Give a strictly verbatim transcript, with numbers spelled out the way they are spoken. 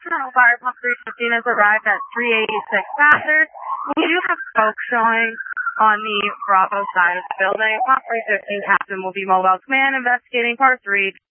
Colonel Fire Pump three fifteen has arrived at three eighty-six Bathurst. We do have smoke showing on the Bravo side of the building. Pump three fifteen captain will be mobile command investigating part three.